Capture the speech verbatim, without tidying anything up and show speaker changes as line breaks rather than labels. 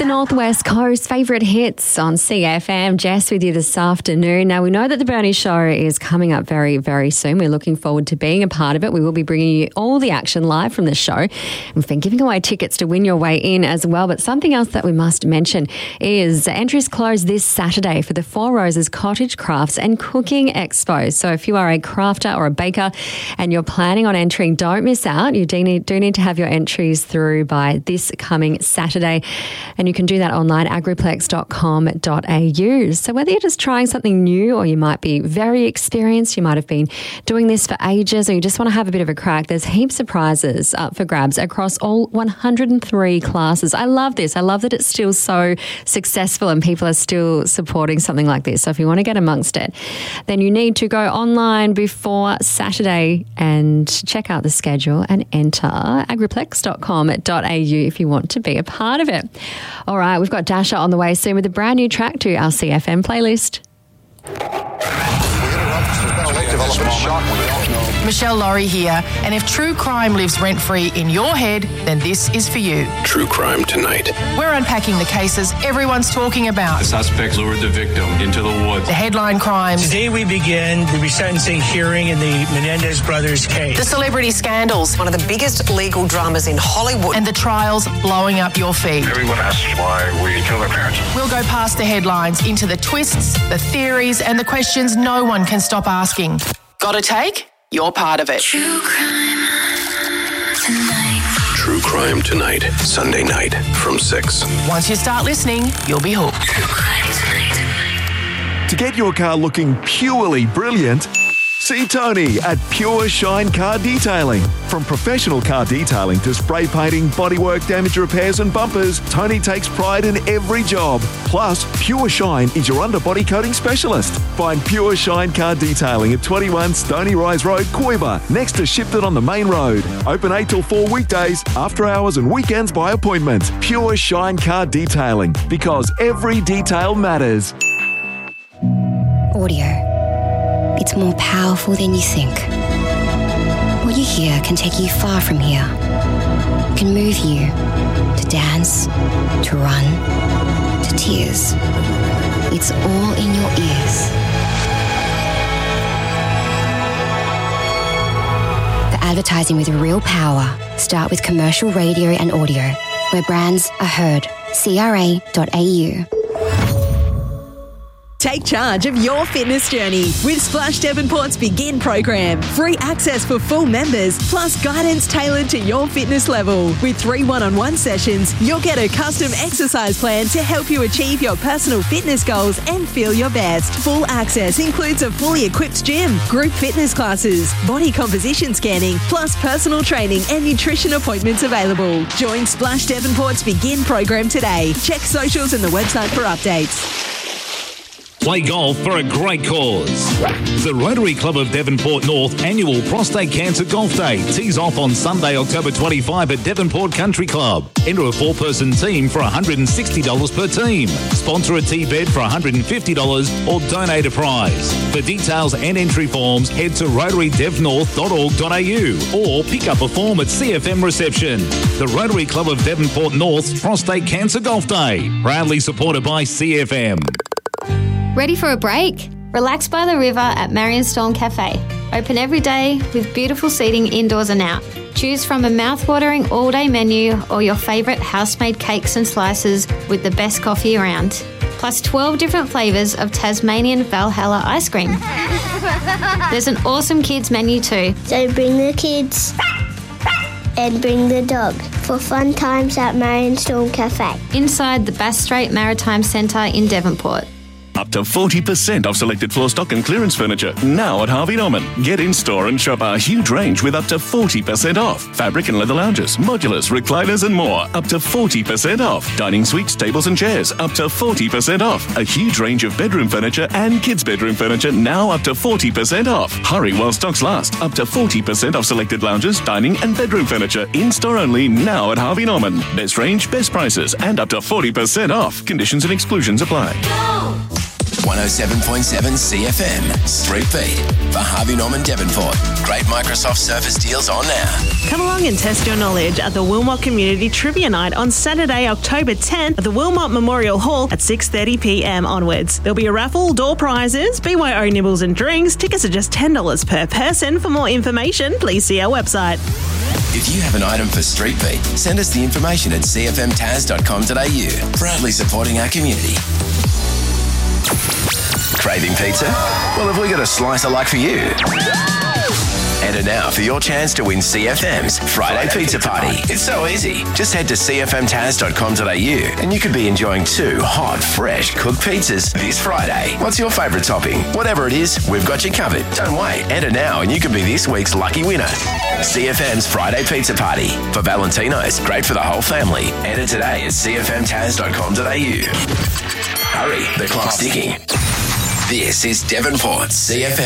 The Northwest Coast favourite hits on C F M. Jess with you this afternoon. Now, we know that the Bernie Show is coming up very, very soon. We're looking forward to being a part of it. We will be bringing you all the action live from the show. We've been giving away tickets to win your way in as well. But something else that we must mention is entries close this Saturday for the Four Roses Cottage Crafts and Cooking Expo. So if you are a crafter or a baker and you're planning on entering, don't miss out. You do need, do need to have your entries through by this coming Saturday. And you can do that online, agriplex dot com dot a u. So whether you're just trying something new or you might be very experienced, you might have been doing this for ages, or you just want to have a bit of a crack, there's heaps of prizes up for grabs across all one hundred three classes. I love this. I love that it's still so successful and people are still supporting something like this. So if you want to get amongst it, then you need to go online before Saturday and check out the schedule and enter agriplex dot com dot a u if you want to be a part of it. All right, we've got Dasha on the way soon with a brand new track to our C F M playlist.
Michelle Laurie here, and if true crime lives rent-free in your head, then this is for you.
True Crime Tonight.
We're unpacking the cases everyone's talking about.
The suspect lured the victim into the woods.
The headline crimes.
Today we begin the resentencing hearing in the Menendez brothers case.
The celebrity scandals.
One of the biggest legal dramas in Hollywood.
And the trials blowing up your feed.
Everyone asks why we killed our parents.
We'll go past the headlines into the twists, the theories, and the questions no one can stop asking. Got a take? You're part of it.
True Crime Tonight.
True Crime Tonight, Sunday night from six.
Once you start listening, you'll be hooked.
True Crime Tonight.
To get your car looking purely brilliant, see Tony at Pure Shine Car Detailing. From professional car detailing to spray painting, bodywork, damage repairs and bumpers, Tony takes pride in every job. Plus, Pure Shine is your underbody coating specialist. Find Pure Shine Car Detailing at twenty-one Stony Rise Road, Koiba, next to Shipton on the main road. Open eight till four weekdays, after hours and weekends by appointment. Pure Shine Car Detailing, because every detail matters.
Audio. It's more powerful than you think. What you hear can take you far from here. It can move you to dance, to run, to tears. It's all in your ears. The advertising with real power. Start with commercial radio and audio, where brands are heard. C R A dot A U.
Take charge of your fitness journey with Splash Devonport's Begin program. Free access for full members, plus guidance tailored to your fitness level. With three one-on-one sessions, you'll get a custom exercise plan to help you achieve your personal fitness goals and feel your best. Full access includes a fully equipped gym, group fitness classes, body composition scanning, plus personal training and nutrition appointments available. Join Splash Devonport's Begin program today. Check socials and the website for updates.
Play golf for a great cause. The Rotary Club of Devonport North annual Prostate Cancer Golf Day tees off on Sunday, October twenty-fifth at Devonport Country Club. Enter a four-person team for one hundred sixty dollars per team. Sponsor a tea bed for one hundred fifty dollars or donate a prize. For details and entry forms, head to rotary dev north dot org dot a u or pick up a form at C F M reception. The Rotary Club of Devonport North's Prostate Cancer Golf Day, proudly supported by C F M.
Ready for a break? Relax by the river at Marion Storm Cafe. Open every day with beautiful seating indoors and out. Choose from a mouth-watering all-day menu or your favourite house-made cakes and slices with the best coffee around. Plus twelve different flavours of Tasmanian Valhalla ice cream. There's an awesome kids menu too.
So bring the kids and bring the dog for fun times at Marion Storm Cafe.
Inside the Bass Strait Maritime Centre in Devonport.
Up to forty percent off selected floor stock and clearance furniture. Now at Harvey Norman. Get in store and shop our huge range with up to forty percent off. Fabric and leather lounges, modulars, recliners and more. Up to forty percent off. Dining suites, tables and chairs. Up to forty percent off. A huge range of bedroom furniture and kids' bedroom furniture. Now up to forty percent off. Hurry while stocks last. Up to forty percent off selected lounges, dining and bedroom furniture. In store only now at Harvey Norman. Best range, best prices and up to forty percent off. Conditions and exclusions apply.
Go!
one oh seven point seven C F M. Street Beat for Harvey Norman Devonport. Great Microsoft Surface deals on now.
Come along and test your knowledge at the Wilmot Community Trivia Night on Saturday, October tenth at the Wilmot Memorial Hall at six thirty p m onwards. There'll be a raffle, door prizes, B Y O nibbles and drinks. Tickets are just ten dollars per person. For more information, please see our website.
If you have an item for Street Beat, send us the information at c f m taz dot com dot a u. Proudly supporting our community. Craving pizza? Well, have we got a slice of luck for you? Enter now for your chance to win C F M's Friday, Friday Pizza, Pizza Party. Party. It's so easy. Just head to c f m taz dot com dot a u and you could be enjoying two hot, fresh cooked pizzas this Friday. What's your favourite topping? Whatever it is, we've got you covered. Don't wait. Enter now and you could be this week's lucky winner. C F M's Friday Pizza Party. For Valentino's, great for the whole family. Enter today at c f m taz dot com dot a u. Hurry, the clock's ticking. This is Devonport's C F M.